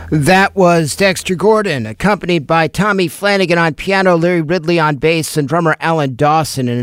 That was Dexter Gordon, accompanied by Tommy Flanagan on piano, Larry Ridley on bass, and drummer Alan Dawson in a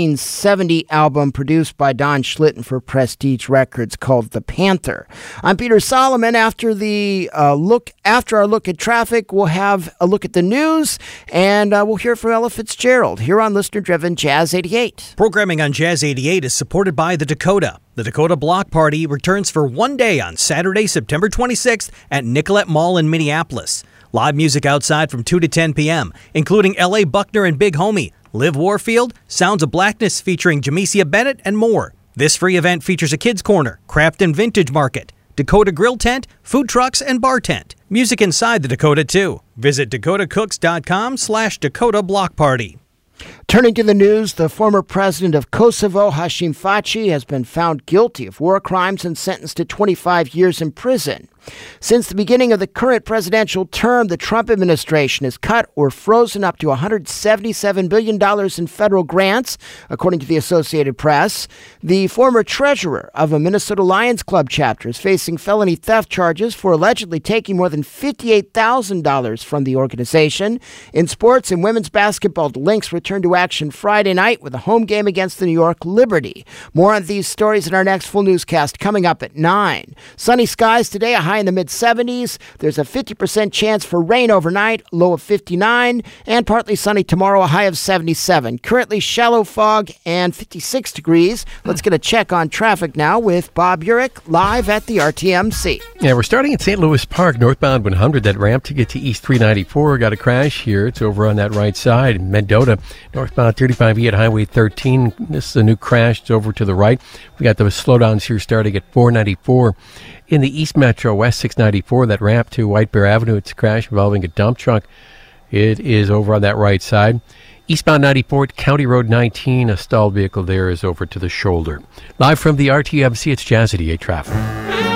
1970 album produced by Don Schlitten for Prestige Records called The Panther. I'm Peter Solomon. After our look at traffic, we'll have a look at the news, and we'll hear from Ella Fitzgerald here on listener-driven Jazz 88. Programming on Jazz 88 is supported by The Dakota. The Dakota Block Party returns for one day on Saturday, September 26th at Nicollet Mall in Minneapolis. Live music outside from 2 to 10 p.m., including L.A. Buckner and Big Homie, Liv Warfield, Sounds of Blackness featuring Jamesia Bennett, and more. This free event features a kids' corner, craft and vintage market, Dakota grill tent, food trucks, and bar tent. Music inside the Dakota, too. Visit dakotacooks.com/Dakota Block Party. Turning to the news, the former president of Kosovo, Hashim Thaçi, has been found guilty of war crimes and sentenced to 25 years in prison. Since the beginning of the current presidential term, the Trump administration has cut or frozen up to $177 billion in federal grants, according to the Associated Press. The former treasurer of a Minnesota Lions Club chapter is facing felony theft charges for allegedly taking more than $58,000 from the organization. In sports and women's basketball, the Lynx return to action Friday night with a home game against the New York Liberty. More on these stories in our next full newscast coming up at 9. Sunny skies today, a high in the mid-70s. There's a 50% chance for rain overnight, low of 59, and partly sunny tomorrow, a high of 77. Currently shallow fog and 56 degrees. Let's get a check on traffic now with Bob Urich live at the RTMC. Yeah, we're starting at St. Louis Park, northbound 100. That ramp to get to East 394 got a crash here. It's over on that right side. Mendota, northbound 35E at Highway 13. This is a new crash. It's over to the right. We got the slowdowns here starting at 494. In the East Metro, West 694, that ramp to White Bear Avenue, it's a crash involving a dump truck. It is over on that right side. Eastbound 94 at County Road 19, a stalled vehicle there is over to the shoulder. Live from the RTMC, it's Jazz 88 traffic.